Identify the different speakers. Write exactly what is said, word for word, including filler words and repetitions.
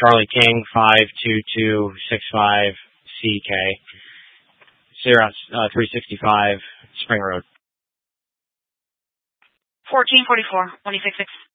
Speaker 1: Charlie King five two two six five C K. Xerox uh, three sixty-five Spring Road.
Speaker 2: fourteen forty-four, one six six.